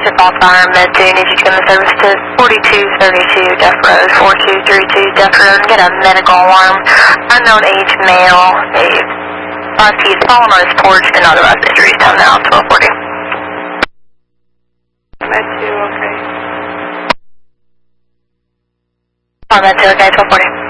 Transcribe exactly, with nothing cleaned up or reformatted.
It's a false alarm, med two, need you to come to service to forty-two thirty-two Death Road, forty-two thirty-two Death Road, and get a medical alarm. Unknown age male, a five feet fallen on his porch, and otherwise injuries down now, twelve forty. Med two, okay. Oh, med two, okay, twelve forty.